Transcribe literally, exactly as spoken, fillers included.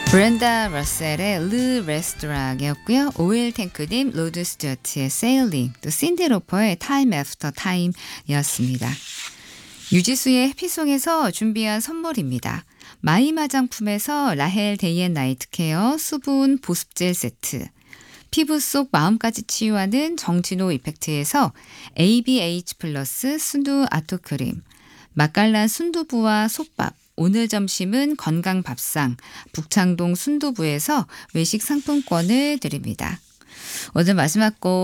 브렌다 러셀의 르 레스토랑이었고요. 오일 탱크님, 로드 스튜어트의 세일링, 또 신디 로퍼의 타임 애프터 타임이었습니다. 유지수의 해피송에서 준비한 선물입니다. 마임 화장품에서 라헬 데이앤 나이트 케어 수분 보습젤 세트, 피부 속 마음까지 치유하는 정진호 이펙트에서 에이비에이치 플러스 순두 아토크림, 맛깔난 순두부와 솥밥, 오늘 점심은 건강밥상 북창동 순두부에서 외식 상품권을 드립니다. 오늘 마지막 곡